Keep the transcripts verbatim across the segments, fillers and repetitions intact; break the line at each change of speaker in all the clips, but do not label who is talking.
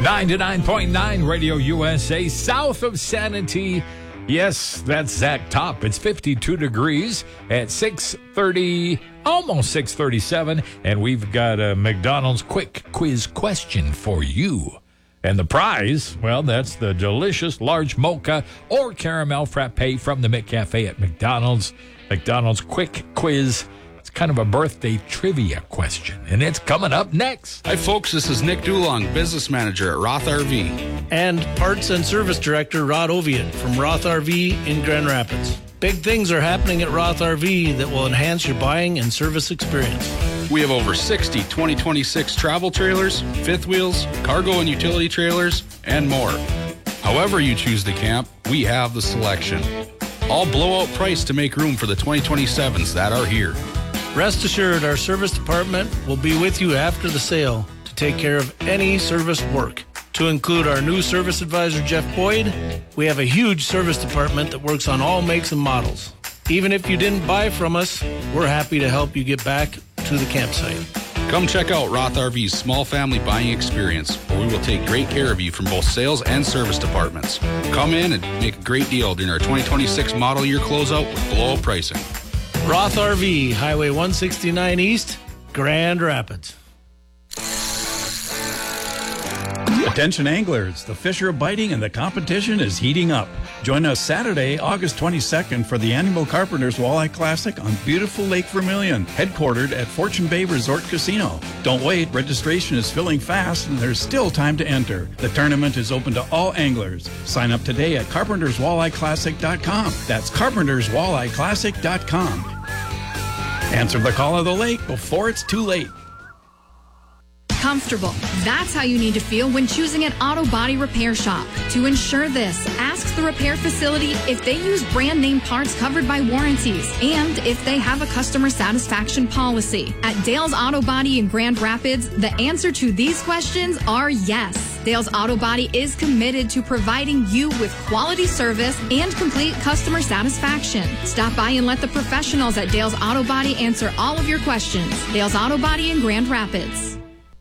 ninety-nine point nine Radio U S A, south of Sanity. Yes, that's Zach Top. It's fifty-two degrees at six thirty, almost six thirty-seven, and we've got a McDonald's quick quiz question for you. And the prize, well, that's the delicious large mocha or caramel frappe from the McCafe at McDonald's. McDonald's quick quiz. It's kind of a birthday trivia question, and it's coming up next.
Hi, folks. This is Nick Dulong, business manager at Roth R V.
And parts and service director Rod Oviatt from Roth R V in Grand Rapids. Big things are happening at Roth R V that will enhance your buying and service experience.
We have over sixty twenty twenty-six travel trailers, fifth wheels, cargo and utility trailers, and more. However you choose to camp, we have the selection. All blowout price to make room for the twenty twenty-sevens that are here.
Rest assured, our service department will be with you after the sale to take care of any service work. To include our new service advisor, Jeff Boyd, we have a huge service department that works on all makes and models. Even if you didn't buy from us, we're happy to help you get back to the campsite.
Come check out Roth R V's small family buying experience, where we will take great care of you from both sales and service departments. Come in and make a great deal during our twenty twenty-six model year closeout with blowout pricing.
Roth R V, Highway one sixty-nine East, Grand Rapids.
Attention anglers, the fish are biting and the competition is heating up. Join us Saturday, August twenty-second for the annual Carpenters Walleye Classic on beautiful Lake Vermilion, headquartered at Fortune Bay Resort Casino. Don't wait, registration is filling fast and there's still time to enter. The tournament is open to all anglers. Sign up today at carpenters walleye classic dot com. That's carpenters walleye classic dot com. Answer the call of the lake before it's too late.
Comfortable. That's how you need to feel when choosing an auto body repair shop. To ensure this, ask the repair facility if they use brand name parts covered by warranties and if they have a customer satisfaction policy. At Dale's Auto Body in Grand Rapids, the answer to these questions are yes. Dale's Auto Body is committed to providing you with quality service and complete customer satisfaction. Stop by and let the professionals at Dale's Auto Body answer all of your questions. Dale's Auto Body in Grand Rapids.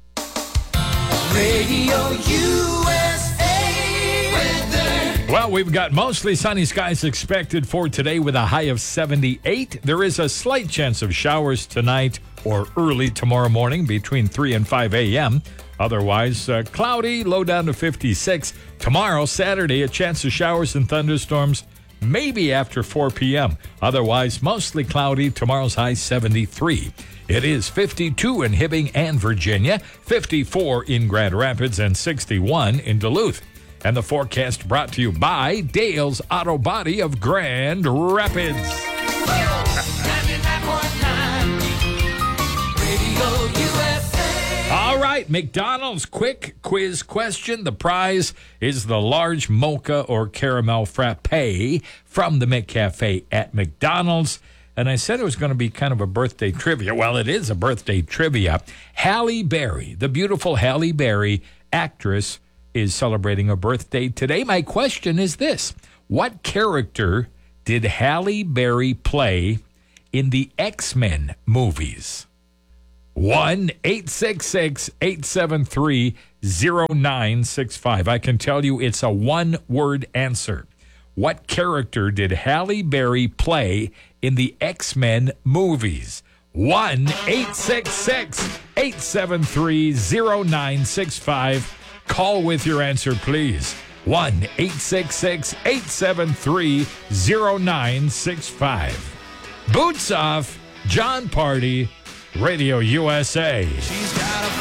Radio U S A weather.
Well, we've got mostly sunny skies expected for today with a high of seventy-eight. There is a slight chance of showers tonight or early tomorrow morning between three and five a.m. Otherwise, uh, cloudy, low down to fifty-six. Tomorrow, Saturday, a chance of showers and thunderstorms maybe after four p.m. Otherwise, mostly cloudy. Tomorrow's high seventy-three. It is fifty-two in Hibbing and Virginia, fifty-four in Grand Rapids, and sixty-one in Duluth. And the forecast brought to you by Dale's Auto Body of Grand Rapids.
ninety-nine point nine Radio U S A.
All right, McDonald's quick quiz question. The prize is the large mocha or caramel frappe from the McCafe at McDonald's. And I said it was going to be kind of a birthday trivia. Well, it is a birthday trivia. Halle Berry, the beautiful Halle Berry actress, is celebrating a birthday today. My question is this. What character did Halle Berry play in the X-Men movies? one eight six six, eight seven three, zero nine six five. I can tell you it's a one-word answer. What character did Halle Berry play in the X-Men movies? one eight six six, eight seven three, zero nine six five. Call with your answer, please. one eight six six, eight seven three, zero nine six five. Boots off, John Party, Radio U S A.
She's got a